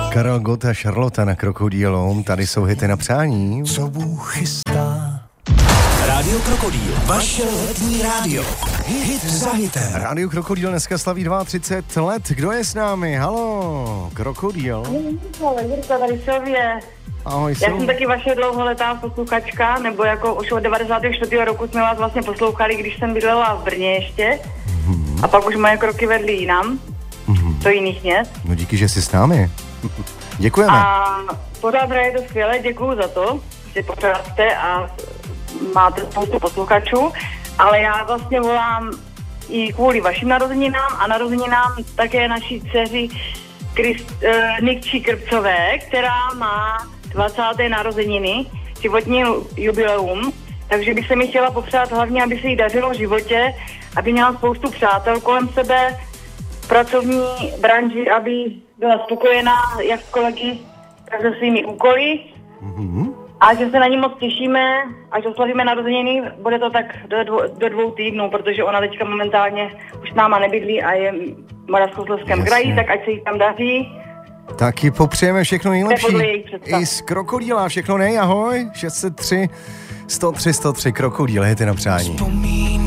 Karel Gott a Charlotte na Krokodýlu, tady jsou hity na přání. Co Bůh chystá. Rádio Krokodýl, vaše letní rádio. Hit za hitem. Rádio Krokodýl dneska slaví 32 let. Kdo je s námi? Halo, Krokodýl. Jirka, tady Silvie. Ahoj, Já jsem taky vaše dlouholetá posluchačka, nebo jako už od 94. roku jsme vás vlastně poslouchali, když jsem bydlela v Brně ještě. A pak už moje kroky vedly jinam, do jiných měst. No díky, že jsi s námi. Děkujeme. A pořád je to skvěle, děkuju za to, že pořád jste a máte spoustu posluchačů, ale já vlastně volám i kvůli vašim narozeninám a narozeninám také naší dceři Nikčí Krpcové, která má 20. narozeniny, životní jubileum, takže bych se mi chtěla popřát hlavně, aby se jí dařilo v životě, aby měla spoustu přátel kolem sebe, v pracovní branži, aby byla spokojená jak s kolegy, tak se svými úkoly. A že se na ní moc těšíme, až oslavíme narozeniny, bude to tak do 2 týdnů, protože ona teďka momentálně už s náma nebydlí a je v Moravskoslezském kraji, tak ať se jí tam daří. Taky popřejeme všechno nejlepší. I z Krokodýla všechno ahoj. 603 103 103 Krokodýl, hity na přání.